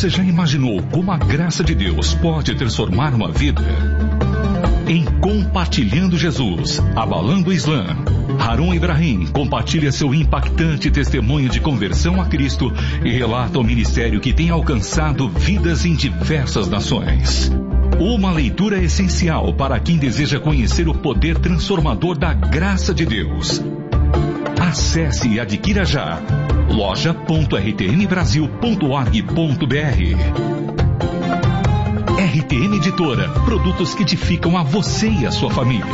Você já imaginou como a graça de Deus pode transformar uma vida? Em Compartilhando Jesus, Abalando o Islã, Harun Ibrahim compartilha seu impactante testemunho de conversão a Cristo e relata o ministério que tem alcançado vidas em diversas nações. Uma leitura essencial para quem deseja conhecer o poder transformador da graça de Deus. Acesse e adquira já loja.rtmbrasil.org.br. RTM Editora, produtos que edificam a você e a sua família.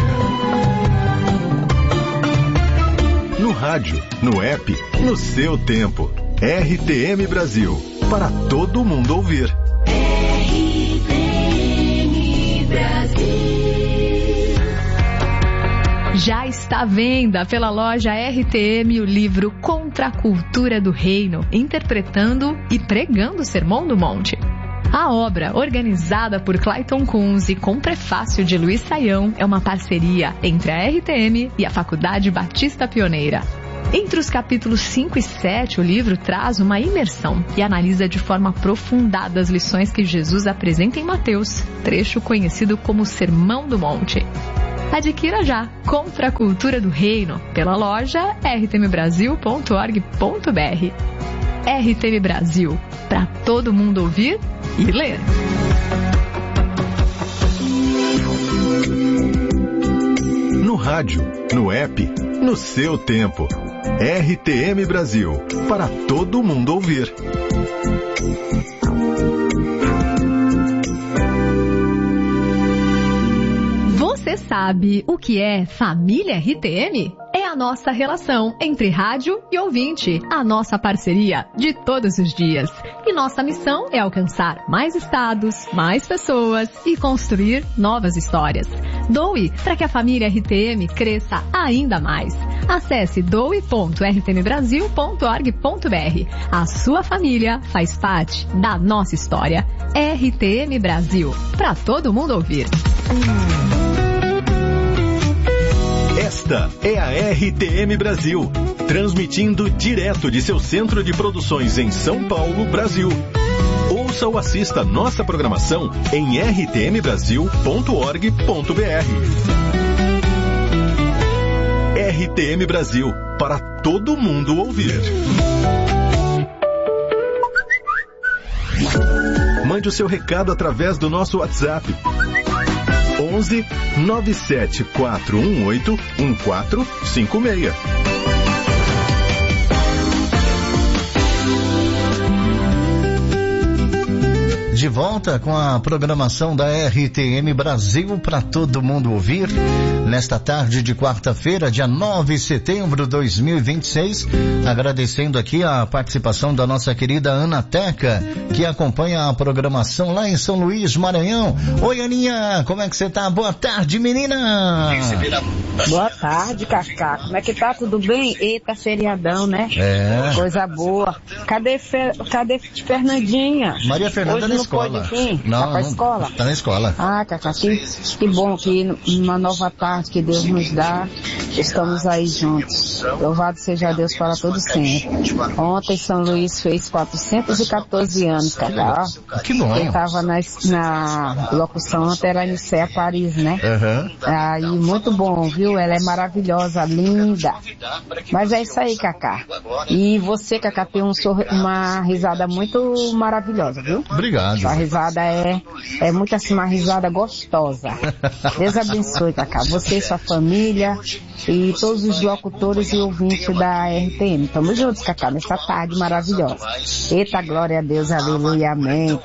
No rádio, no app, no seu tempo. RTM Brasil, para todo mundo ouvir. RTM Brasil. Já está à venda pela loja RTM o livro Contra a Cultura do Reino, interpretando e pregando o Sermão do Monte. A obra, organizada por Clayton Kunz e com prefácio de Luiz Saião, é uma parceria entre a RTM e a Faculdade Batista Pioneira. Entre os capítulos 5 e 7, o livro traz uma imersão e analisa de forma aprofundada as lições que Jesus apresenta em Mateus, trecho conhecido como Sermão do Monte. Adquira já Contra a Cultura do Reino pela loja rtmbrasil.org.br. RTM Brasil, para todo mundo ouvir e ler. No rádio, no app, no seu tempo. RTM Brasil, para todo mundo ouvir. Você sabe o que é família RTM? É a nossa relação entre rádio e ouvinte, a nossa parceria de todos os dias. E nossa missão é alcançar mais estados, mais pessoas e construir novas histórias. Doe para que a família RTM cresça ainda mais. Acesse doe.rtmbrasil.org.br. A sua família faz parte da nossa história. RTM Brasil, para todo mundo ouvir. Esta é a RTM Brasil, transmitindo direto de seu centro de produções em São Paulo, Brasil. Ouça ou assista nossa programação em rtmbrasil.org.br. RTM Brasil, para todo mundo ouvir. Mande o seu recado através do nosso WhatsApp. 11 97418 1456. De volta com a programação da RTM Brasil para todo mundo ouvir. Nesta tarde de quarta-feira, dia 9 de setembro de 2026, agradecendo aqui a participação da nossa querida Ana Teca, que acompanha a programação lá em São Luís, Maranhão. Oi, Aninha, como é que você tá? Boa tarde, menina! Boa tarde, Cacá. Como é que tá? Tudo bem? Eita, feriadão, né? É. Coisa boa. Cadê Fernandinha? Maria Fernanda na escola. Não, tá pra escola? Tá na escola. Ah, Cacá, que bom que numa nova tarde que Deus nos dá, estamos aí juntos. Louvado seja Deus para todos sempre. Ontem São Luís fez 414 anos, Cacá. Que bom. Quem tava na locução ontem era a Nicéia Paris, né? Uhum. Aí, muito bom, viu? Ela é maravilhosa, linda. Mas é isso aí, Cacá. E você, Cacá, tem uma risada muito maravilhosa, viu? Obrigado. A risada é muito assim, uma risada gostosa. Deus abençoe, Cacá. Você e sua família e todos os locutores e ouvintes da RTM. Tamo juntos, Cacá, nessa tarde maravilhosa. Eita, glória a Deus, aleluia, amém.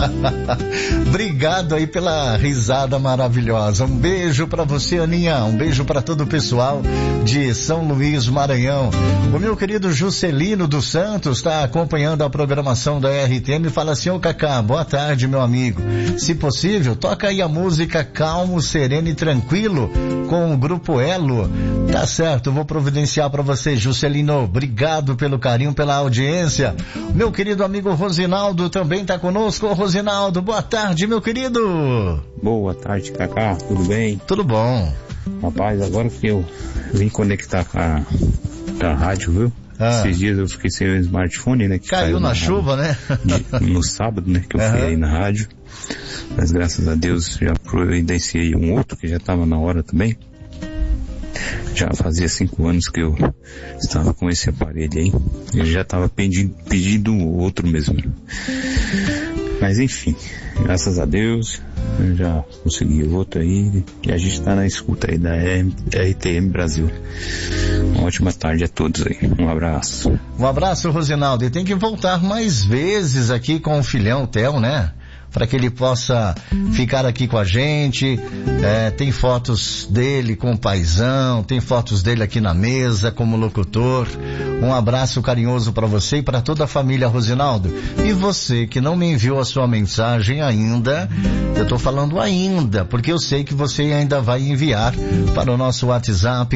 Obrigado aí pela risada maravilhosa. Um beijo pra você, Aninha. Um beijo pra todo o pessoal de São Luís, Maranhão. O meu querido Juscelino dos Santos está acompanhando a programação da RTM e fala assim: ô Cacá, boa tarde, meu amigo. Se possível, toca aí a música Calmo, Sereno e Tranquilo com o Grupo Elo. Tá certo, vou providenciar pra você, Juscelino. Obrigado pelo carinho, pela audiência. Meu querido amigo Rosinaldo também tá conosco. Ô Rosinaldo, boa tarde, meu querido. Boa tarde, Cacá, tudo bem? Tudo bom. Rapaz, agora que eu vim conectar com a rádio, viu? Esses dias eu fiquei sem o smartphone, né? Que caiu na chuva, né? No sábado, né? Que eu fui aí na rádio. Mas graças a Deus já providenciei um outro que já estava na hora também. Já fazia 5 anos que eu estava com esse aparelho aí. Eu já estava pedindo outro mesmo. Mas enfim, graças a Deus, eu já consegui outro aí. E a gente está na escuta aí da RTM Brasil. Uma ótima tarde a todos aí. Um abraço. Um abraço, Rosinaldo. E tem que voltar mais vezes aqui com o filhão Theo, né? Para que ele possa ficar aqui com a gente. Tem fotos dele com o paizão, tem fotos dele aqui na mesa como locutor. Um abraço carinhoso para você e para toda a família, Rosinaldo. E você que não me enviou a sua mensagem ainda, eu tô falando ainda, porque eu sei que você ainda vai enviar para o nosso WhatsApp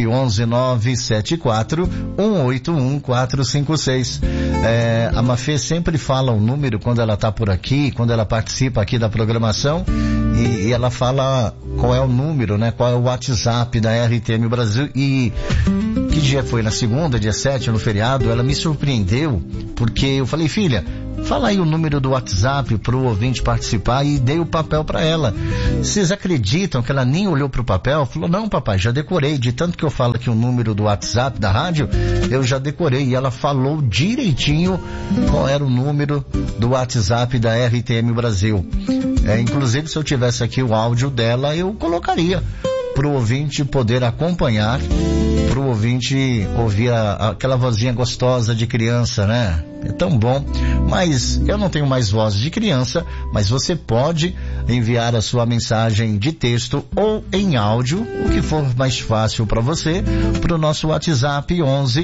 11974-181-456. A Mafê sempre fala o número quando ela tá por aqui, quando ela participa aqui da programação, e ela fala qual é o número, né? Qual é o WhatsApp da RTM Brasil. E que dia foi? Na segunda, dia 7, no feriado, ela me surpreendeu, porque eu falei, filha, fala aí o número do WhatsApp pro ouvinte participar, e dei o papel para ela. Vocês acreditam que ela nem olhou pro papel? Falou, não, papai, já decorei. De tanto que eu falo aqui o número do WhatsApp da rádio, eu já decorei. E ela falou direitinho qual era o número do WhatsApp da RTM Brasil. Inclusive, se eu tivesse aqui o áudio dela, eu colocaria pro ouvinte poder acompanhar, pro ouvinte ouvir aquela vozinha gostosa de criança, né? É tão bom. Mas eu não tenho mais voz de criança, mas você pode enviar a sua mensagem de texto ou em áudio, o que for mais fácil para você, para o nosso WhatsApp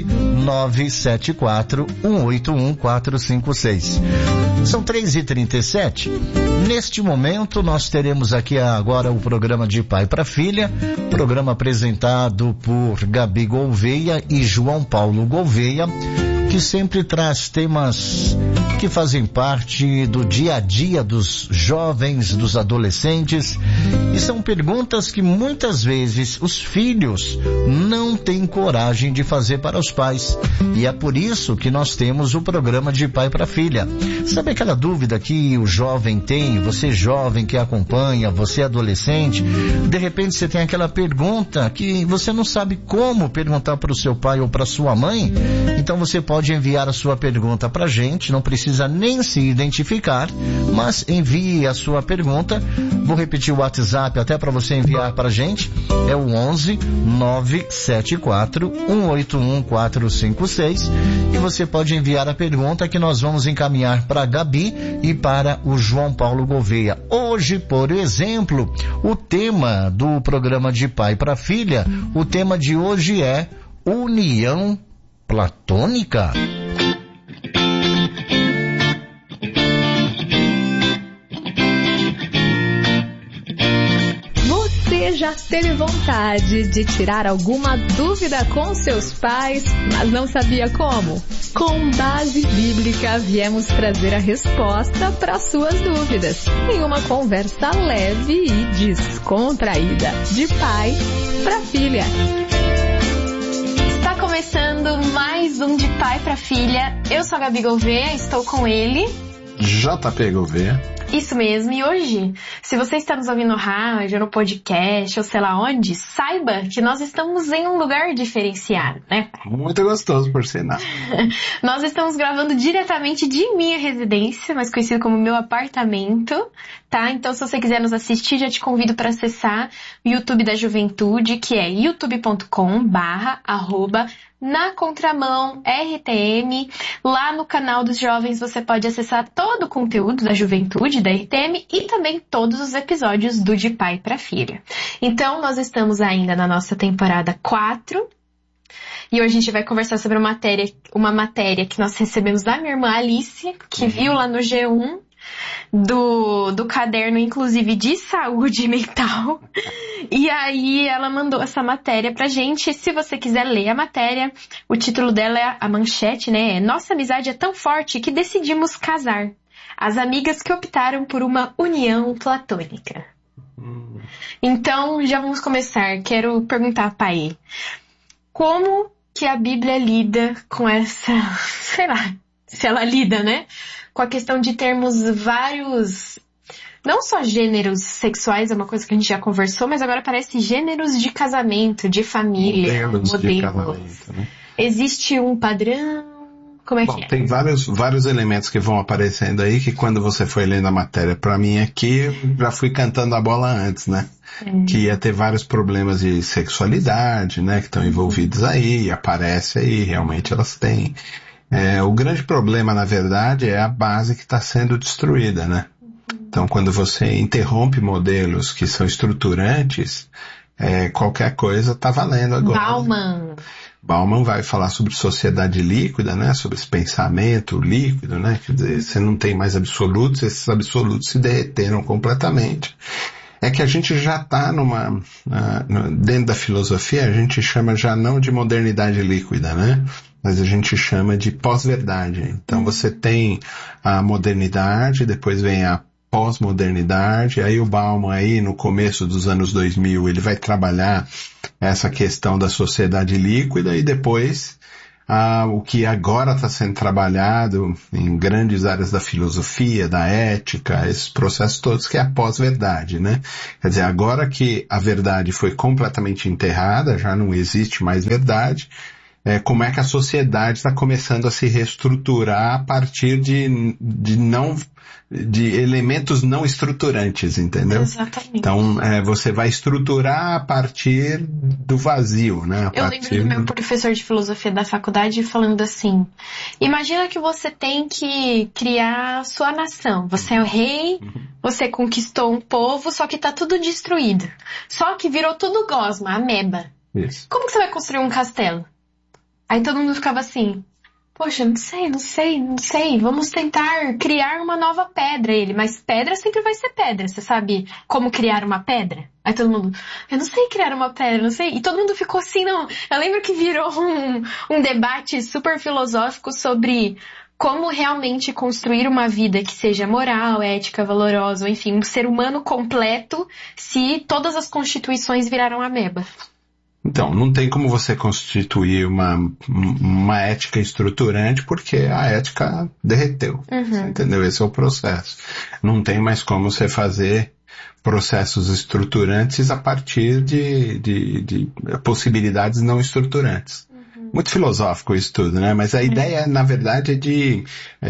11-974-181-456. São 3h37. Neste momento nós teremos aqui agora o programa de Pai para Filha, programa apresentado por Gabi Gouveia e João Paulo Gouveia, que sempre traz temas que fazem parte do dia a dia dos jovens, dos adolescentes, e são perguntas que muitas vezes os filhos não têm coragem de fazer para os pais, e é por isso que nós temos o programa de Pai para Filha. Sabe aquela dúvida que o jovem tem, você jovem que acompanha, você adolescente, de repente você tem aquela pergunta que você não sabe como perguntar para o seu pai ou para sua mãe? Então você pode enviar a sua pergunta pra gente, não precisa nem se identificar, mas envie a sua pergunta. Vou repetir o WhatsApp até para você enviar pra gente, é o 11-974-181-456, e você pode enviar a pergunta que nós vamos encaminhar para a Gabi e para o João Paulo Gouveia. Hoje, por exemplo, o tema do programa de Pai para Filha, o tema de hoje é união platônica. Você já teve vontade de tirar alguma dúvida com seus pais, mas não sabia como? Com base bíblica, viemos trazer a resposta para suas dúvidas, em uma conversa leve e descontraída, de pai para filha. Está começando mais um de Pai para Filha. Eu sou a Gabi Gouveia, estou com ele, JP Gouveia. Isso mesmo, e hoje, se você está nos ouvindo no rádio, no podcast, ou sei lá onde, saiba que nós estamos em um lugar diferenciado, né, pai? Muito gostoso, por sinal. Nós estamos gravando diretamente de minha residência, mais conhecido como meu apartamento, tá? Então, se você quiser nos assistir, já te convido para acessar o YouTube da Juventude, que é youtube.com/Na Contramão RTM. Lá no canal dos jovens você pode acessar todo o conteúdo da Juventude, da RTM, e também todos os episódios do De Pai para Filha. Então, nós estamos ainda na nossa temporada 4, e hoje a gente vai conversar sobre uma matéria que nós recebemos da minha irmã Alice, que viu lá no G1, do caderno, inclusive, de saúde mental. E aí ela mandou essa matéria pra gente. Se você quiser ler a matéria, o título dela é a manchete, né? Nossa amizade é tão forte que decidimos casar. As amigas que optaram por uma união platônica. Então, já vamos começar. Quero perguntar, pai, como que a Bíblia lida com essa, sei lá, se ela lida, né? Com a questão de termos vários, não só gêneros sexuais, é uma coisa que a gente já conversou, mas agora parece gêneros de casamento, de família, modelos. De casamento, né? Existe um padrão? Como é que é? Tem vários elementos que vão aparecendo aí que quando você foi lendo a matéria pra mim aqui, eu já fui cantando a bola antes, né? Que ia ter vários problemas de sexualidade, né? Que estão envolvidos aí, aparece aí, realmente elas têm. O grande problema, na verdade, é a base que está sendo destruída, né? Então, quando você interrompe modelos que são estruturantes, qualquer coisa está valendo agora. Bauman vai falar sobre sociedade líquida, né? Sobre esse pensamento líquido, né? Quer dizer, você não tem mais absolutos, esses absolutos se derreteram completamente. É que a gente já está dentro da filosofia, a gente chama já não de modernidade líquida, né? Mas a gente chama de pós-verdade. Então você tem a modernidade, depois vem a pós-modernidade, aí o Bauman aí no começo dos anos 2000 ele vai trabalhar essa questão da sociedade líquida e depois o que agora está sendo trabalhado em grandes áreas da filosofia, da ética, esses processos todos, que é a pós-verdade, né? Quer dizer, agora que a verdade foi completamente enterrada, já não existe mais verdade, como é que a sociedade está começando a se reestruturar a partir de elementos não estruturantes, entendeu? Exatamente. Então, você vai estruturar a partir do vazio, né? Eu lembro do meu professor de filosofia da faculdade falando assim, imagina que você tem que criar a sua nação, você é o rei, você conquistou um povo, só que tá tudo destruído. Só que virou tudo gosma, ameba. Isso. Como que você vai construir um castelo? Aí todo mundo ficava assim, poxa, não sei, vamos tentar criar uma nova pedra. Ele, mas pedra sempre vai ser pedra, você sabe como criar uma pedra? Aí todo mundo, eu não sei criar uma pedra, não sei. E todo mundo ficou assim, não. Eu lembro que virou um debate super filosófico sobre como realmente construir uma vida que seja moral, ética, valorosa, ou enfim, um ser humano completo se todas as constituições viraram ameba. Então, não tem como você constituir uma ética estruturante porque a ética derreteu, entendeu? Esse é o processo. Não tem mais como você fazer processos estruturantes a partir de possibilidades não estruturantes. Muito filosófico isso tudo, né? Mas a ideia, na verdade, é de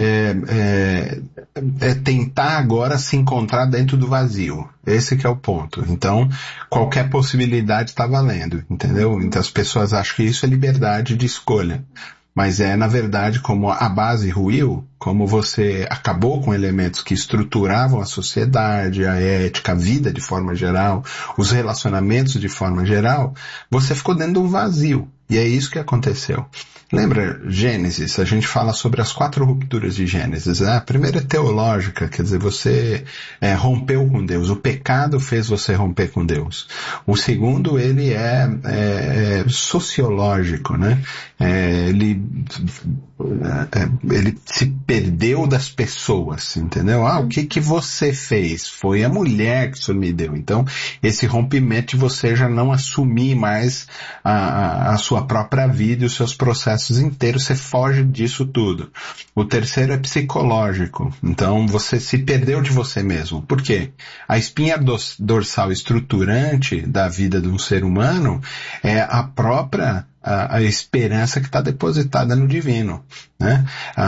tentar agora se encontrar dentro do vazio. Esse que é o ponto. Então, qualquer possibilidade está valendo, entendeu? Então as pessoas acham que isso é liberdade de escolha. Mas na verdade, como a base ruiu, como você acabou com elementos que estruturavam a sociedade, a ética, a vida de forma geral, os relacionamentos de forma geral, você ficou dentro de um vazio. E é isso que aconteceu. Lembra Gênesis? A gente fala sobre as 4 rupturas de Gênesis, né? A primeira é teológica, quer dizer, você rompeu com Deus. O pecado fez você romper com Deus. O segundo, ele é sociológico, né? Ele se perdeu das pessoas, entendeu? O que você fez? Foi a mulher que isso me deu. Então, esse rompimento de você já não assumir mais a sua própria vida e os seus processos inteiros, você foge disso tudo. O terceiro é psicológico. Então, você se perdeu de você mesmo. Por quê? A espinha dorsal estruturante da vida de um ser humano é a própria a esperança que está depositada no divino, né?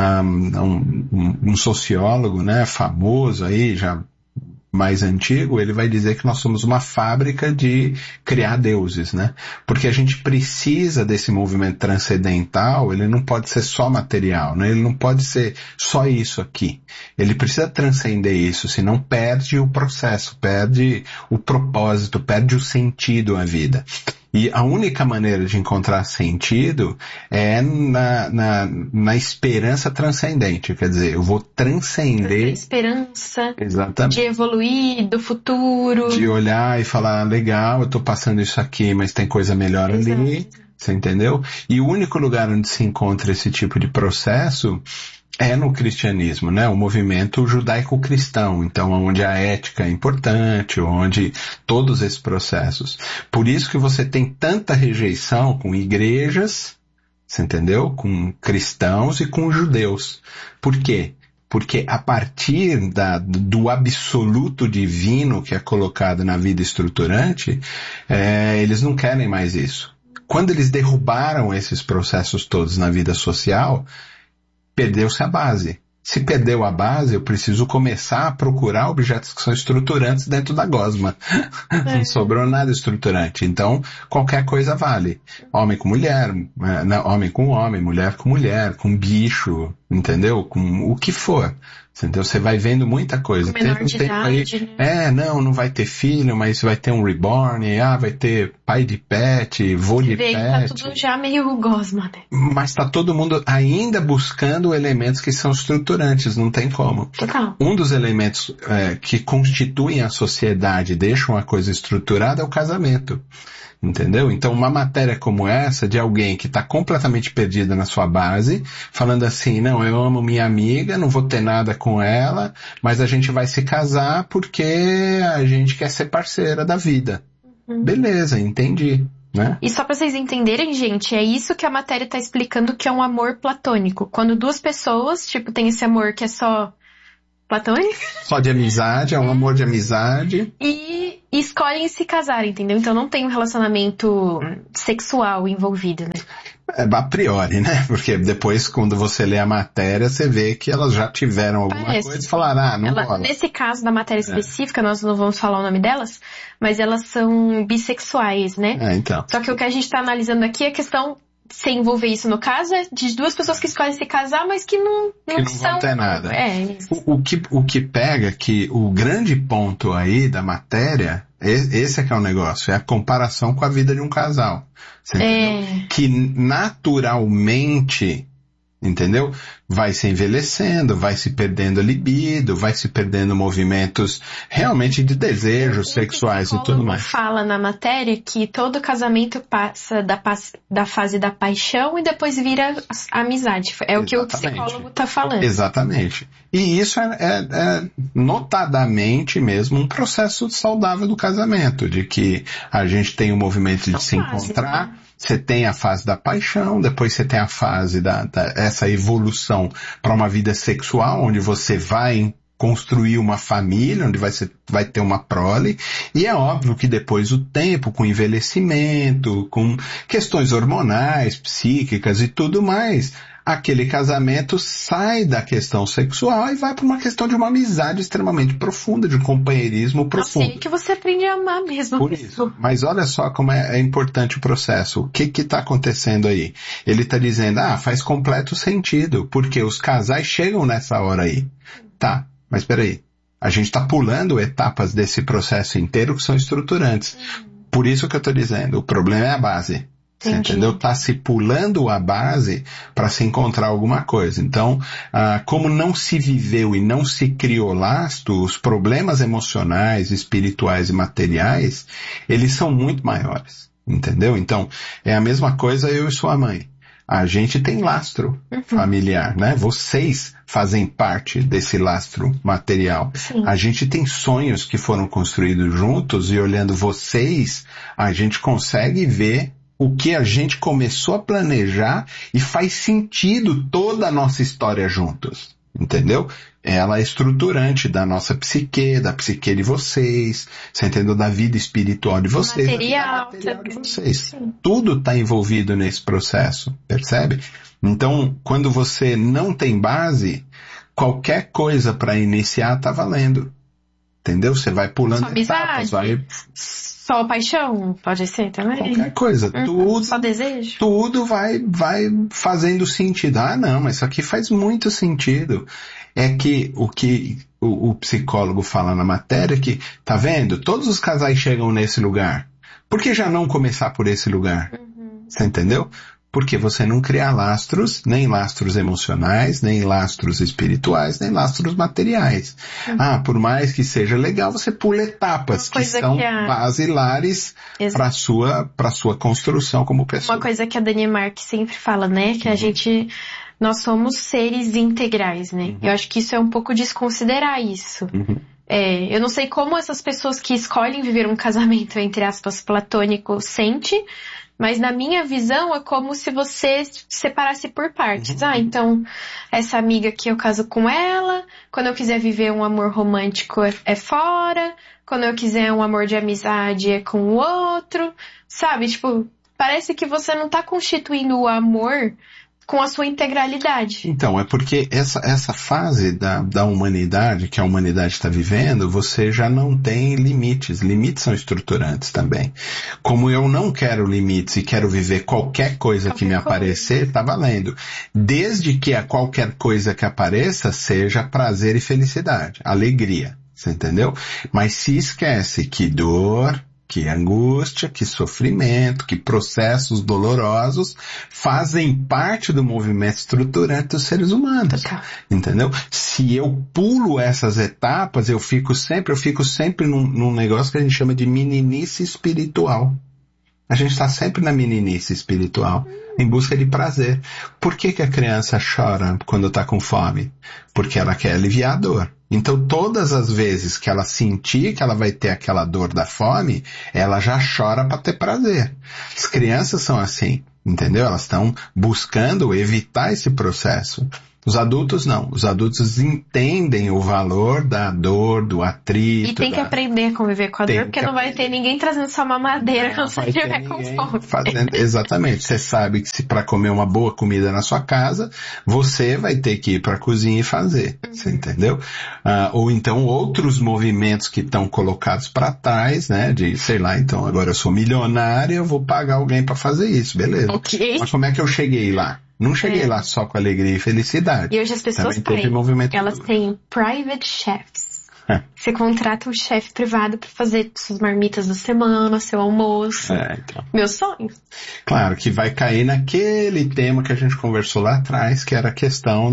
Um sociólogo, né, famoso aí, já mais antigo, ele vai dizer que nós somos uma fábrica de criar deuses, né? Porque a gente precisa desse movimento transcendental, ele não pode ser só material, né? Ele não pode ser só isso aqui. Ele precisa transcender isso, senão perde o processo, perde o propósito, perde o sentido à vida. E a única maneira de encontrar sentido é na esperança transcendente. Quer dizer, eu vou transcender... Esperança. Exatamente. De evoluir, do futuro. De olhar e falar, legal, eu tô passando isso aqui, mas tem coisa melhor ali. Você entendeu? E o único lugar onde se encontra esse tipo de processo é no cristianismo, né? O movimento judaico-cristão, então onde a ética é importante, onde todos esses processos. Por isso que você tem tanta rejeição com igrejas, Você entendeu? Com cristãos e com judeus. Por quê? Porque a partir do absoluto divino que é colocado na vida estruturante, eles não querem mais isso. Quando eles derrubaram esses processos todos na vida social, perdeu-se a base. Se perdeu a base, eu preciso começar a procurar objetos que são estruturantes dentro da gosma. Não sobrou nada estruturante. Então, qualquer coisa vale. Homem com mulher, homem com homem, mulher, com bicho, entendeu? Com o que for. Entendeu? Você vai vendo muita coisa. Menor de idade, né? Não vai ter filho, mas vai ter um reborn, vai ter pai de pet, vô de pet. Tá tudo já meio gosma, né? Mas tá todo mundo ainda buscando elementos que são estruturantes, não tem como. Total. Um dos elementos que constituem a sociedade, deixam a coisa estruturada, é o casamento. Entendeu? Então uma matéria como essa, de alguém que está completamente perdida na sua base, falando assim, não, eu amo minha amiga, não vou ter nada com ela, mas a gente vai se casar porque a gente quer ser parceira da vida. Beleza, entendi. Né? E só pra vocês entenderem, gente, é isso que a matéria tá explicando que é um amor platônico. Quando duas pessoas, tem esse amor que é só platônico. Só de amizade, é um amor de amizade. E escolhem se casar, entendeu? Então não tem um relacionamento sexual envolvido, né? A priori, né? Porque depois, quando você lê a matéria, você vê que elas já tiveram alguma coisa e falaram, não rola. Nesse caso da matéria específica, nós não vamos falar o nome delas, mas elas são bissexuais, né? Então. Só que o que a gente tá analisando aqui é a questão, se envolver isso no caso, é de duas pessoas que escolhem se casar, mas que não são... vão ter nada. Isso. O que pega que o grande ponto aí da matéria, esse é que é o negócio, é a comparação com a vida de um casal. Você entendeu? Que naturalmente, entendeu? Vai se envelhecendo, vai se perdendo a libido, vai se perdendo movimentos realmente de desejos sexuais e tudo mais. Fala na matéria que todo casamento passa da fase da paixão e depois vira amizade. É o que o psicólogo está falando. Exatamente. E isso é notadamente mesmo um processo saudável do casamento, de que a gente tem o movimento de se encontrar, né? Você tem a fase da paixão, depois você tem a fase essa evolução para uma vida sexual, onde você vai construir uma família, onde vai ter uma prole, e é óbvio que depois o tempo, com envelhecimento, com questões hormonais, psíquicas e tudo mais, aquele casamento sai da questão sexual e vai para uma questão de uma amizade extremamente profunda, de um companheirismo profundo. Assim que você aprende a amar mesmo. Por isso. Mas olha só como é importante o processo. O que está acontecendo aí? Ele está dizendo, faz completo sentido, porque os casais chegam nessa hora aí. Tá, mas peraí. A gente está pulando etapas desse processo inteiro que são estruturantes. Por isso que eu estou dizendo, o problema é a base. Você entendeu? Tá se pulando a base para se encontrar alguma coisa. Então, como não se viveu e não se criou lastro, os problemas emocionais, espirituais e materiais, eles são muito maiores. Entendeu? Então, é a mesma coisa eu e sua mãe. A gente tem lastro familiar, né? Vocês fazem parte desse lastro material. Sim. A gente tem sonhos que foram construídos juntos e olhando vocês, a gente consegue ver o que a gente começou a planejar e faz sentido toda a nossa história juntos, entendeu? Ela é estruturante da nossa psique, da psique de vocês, você entendeu? Da vida espiritual de vocês, material de vocês. Sim. Tudo está envolvido nesse processo, percebe? Então, quando você não tem base, qualquer coisa para iniciar está valendo, entendeu? Você vai pulando etapas, Só paixão, pode ser também? Qualquer coisa, tudo. Só desejo? Tudo vai fazendo sentido. Não, mas isso aqui faz muito sentido. É que o psicólogo fala na matéria que, tá vendo? Todos os casais chegam nesse lugar. Por que já não começar por esse lugar? Você entendeu? Porque você não cria lastros, nem lastros emocionais, nem lastros espirituais, nem lastros materiais. Por mais que seja legal, você pula etapas que são basilares para sua construção como pessoa. Uma coisa que a Dani Mark sempre fala, né? Que nós somos seres integrais, né? Eu acho que isso é um pouco desconsiderar isso. Eu não sei como essas pessoas que escolhem viver um casamento, entre aspas, platônico, sentem, Mas na minha visão é como se você separasse por partes. Então, essa amiga aqui eu caso com ela, quando eu quiser viver um amor romântico é fora, quando eu quiser um amor de amizade é com o outro, sabe? Tipo, parece que você não tá constituindo o amor com a sua integralidade. Então, é porque essa fase da humanidade, que a humanidade está vivendo, você já não tem limites. Limites são estruturantes também. Como eu não quero limites e quero viver qualquer coisa que me aparecer, tá valendo. Desde que a qualquer coisa que apareça seja prazer e felicidade, alegria. Você entendeu? Mas se esquece que dor, que angústia, que sofrimento, que processos dolorosos fazem parte do movimento estruturante dos seres humanos. Entendeu? Se eu pulo essas etapas, eu fico sempre num negócio que a gente chama de meninice espiritual. A gente está sempre na meninice espiritual, em busca de prazer. Por que a criança chora quando está com fome? Porque ela quer aliviar a dor. Então, todas as vezes que ela sentir que ela vai ter aquela dor da fome, ela já chora para ter prazer. As crianças são assim, entendeu? Elas estão buscando evitar esse processo. Os adultos não. Os adultos entendem o valor da dor, do atrito. E tem que aprender a conviver com a dor, porque não vai ter ninguém trazendo só uma madeira quando você estiver com fome. Exatamente. Você sabe que se para comer uma boa comida na sua casa, você vai ter que ir para a cozinha e fazer. Você entendeu? Ou então outros movimentos que estão colocados para trás, né? De, sei lá, então agora eu sou milionário, eu vou pagar alguém para fazer isso. Beleza. Ok. Mas como é que eu cheguei lá? Não cheguei lá só com alegria e felicidade. E hoje as pessoas elas têm private chefs. Você contrata um chefe privado para fazer suas marmitas da semana, seu almoço. Então. Meu sonho. Claro, que vai cair naquele tema que a gente conversou lá atrás, que era a questão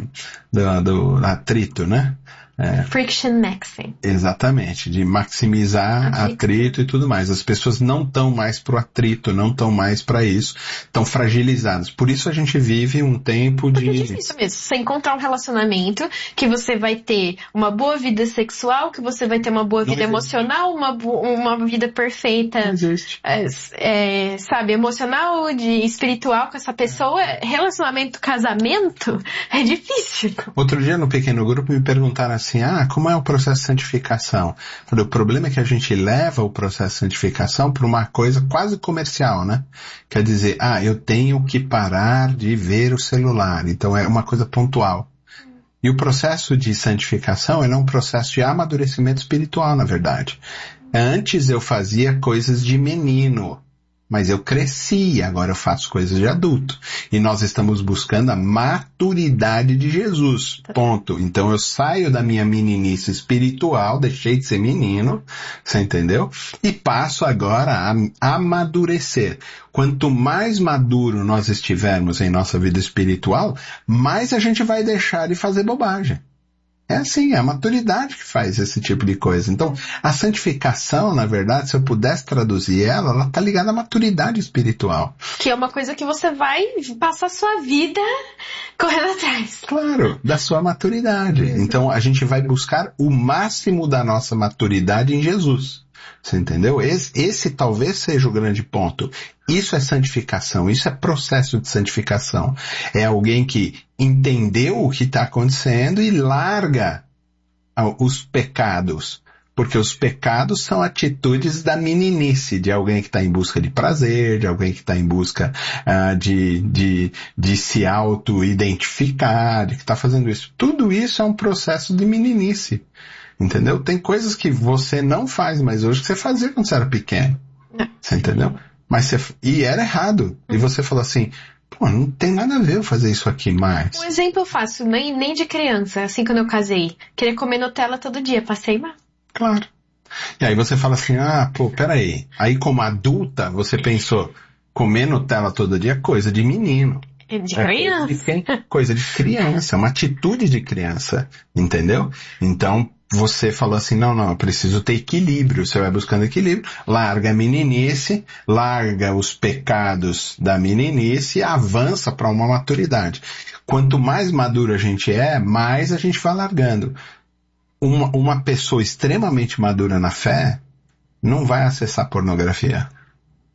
do atrito, né? Friction maxing. Exatamente, de maximizar atrito e tudo mais. As pessoas não estão mais pro atrito, não estão mais para isso, estão fragilizadas. Por isso a gente vive um tempo de... Porque é difícil mesmo. Você encontrar um relacionamento que você vai ter uma boa vida sexual, que você vai ter uma boa vida emocional, uma vida perfeita. Não existe. Sabe, emocional, espiritual com essa pessoa. Relacionamento, casamento, é difícil. Outro dia no pequeno grupo me perguntaram assim, como é o processo de santificação? O problema é que a gente leva o processo de santificação para uma coisa quase comercial, né? Quer dizer, eu tenho que parar de ver o celular. Então é uma coisa pontual. E o processo de santificação é um processo de amadurecimento espiritual, na verdade. Antes eu fazia coisas de menino, mas eu cresci, agora eu faço coisas de adulto. E nós estamos buscando a maturidade de Jesus, ponto. Então eu saio da minha meninice espiritual, deixei de ser menino, você entendeu? E passo agora a amadurecer. Quanto mais maduro nós estivermos em nossa vida espiritual, mais a gente vai deixar de fazer bobagem. É assim, é a maturidade que faz esse tipo de coisa. Então, a santificação, na verdade, se eu pudesse traduzir ela está ligada à maturidade espiritual. Que é uma coisa que você vai passar a sua vida correndo atrás. Claro, da sua maturidade. Então, a gente vai buscar o máximo da nossa maturidade em Jesus. Você entendeu? Esse talvez seja o grande ponto. Isso é santificação, isso é processo de santificação. É alguém que entendeu o que está acontecendo e larga os pecados. Porque os pecados são atitudes da meninice, de alguém que está em busca de prazer, de alguém que está em busca de se auto-identificar, de que está fazendo isso. Tudo isso é um processo de meninice. Entendeu? Tem coisas que você não faz mais hoje que você fazia quando você era pequeno. Você entendeu? E era errado. E você falou assim, não tem nada a ver eu fazer isso aqui mais. Um exemplo fácil, nem de criança, assim quando eu casei. Queria comer Nutella todo dia, passei mal. Claro. E aí você fala assim, peraí. Aí como adulta, você pensou, comer Nutella todo dia é coisa de menino. De criança. Coisa de criança, uma atitude de criança. Entendeu? Então, você falou assim, não, eu preciso ter equilíbrio. Você vai buscando equilíbrio, larga a meninice, larga os pecados da meninice e avança para uma maturidade. Quanto mais maduro a gente é, mais a gente vai largando. Uma pessoa extremamente madura na fé não vai acessar pornografia.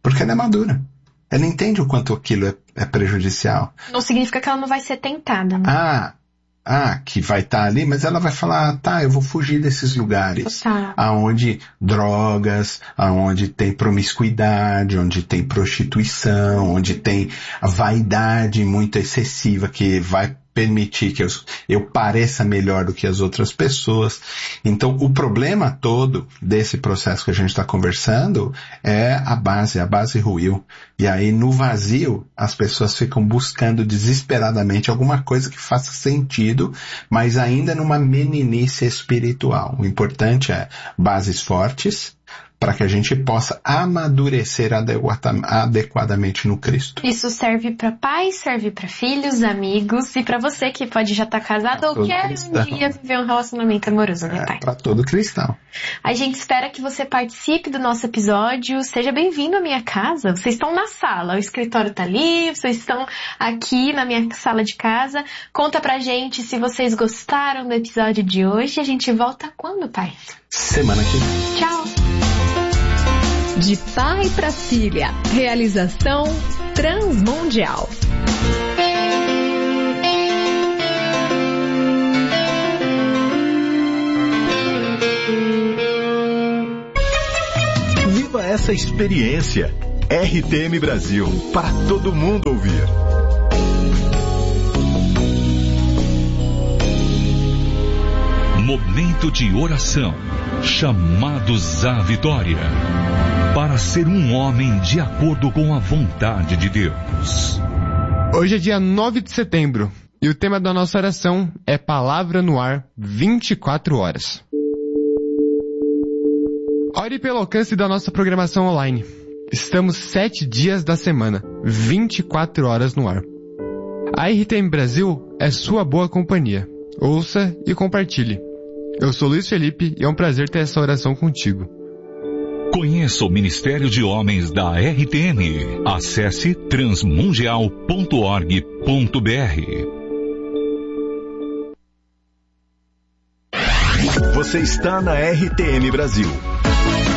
Porque ela é madura. Ela entende o quanto aquilo é prejudicial. Não significa que ela não vai ser tentada, né? Que vai estar ali, mas ela vai falar, eu vou fugir desses lugares. Aonde drogas, aonde tem promiscuidade, onde tem prostituição, onde tem a vaidade muito excessiva que vai permitir que eu pareça melhor do que as outras pessoas. Então, o problema todo desse processo que a gente está conversando é a base ruiu. E aí, no vazio, as pessoas ficam buscando desesperadamente alguma coisa que faça sentido, mas ainda numa meninice espiritual. O importante é bases fortes, para que a gente possa amadurecer adequadamente no Cristo. Isso serve para pais, serve para filhos, amigos e para você que pode já estar casado ou quer um dia viver um relacionamento amoroso, né, pai? Para todo cristão. A gente espera que você participe do nosso episódio. Seja bem-vindo à minha casa. Vocês estão na sala, o escritório tá ali, vocês estão aqui na minha sala de casa. Conta pra gente se vocês gostaram do episódio de hoje. A gente volta quando, pai? Semana que vem. Tchau! De pai para filha. Realização Transmundial. Viva essa experiência. RTM Brasil, para todo mundo ouvir. Momento de oração. Chamados à vitória. Para ser um homem de acordo com a vontade de Deus. Hoje é dia 9 de setembro e o tema da nossa oração é Palavra no Ar, 24 horas. Ore pelo alcance da nossa programação online. Estamos 7 dias da semana, 24 horas no ar. A RTM Brasil é sua boa companhia. Ouça e compartilhe. Eu sou Luiz Felipe e é um prazer ter essa oração contigo. Conheça o Ministério de Homens da RTM. Acesse transmundial.org.br. Você está na RTM Brasil.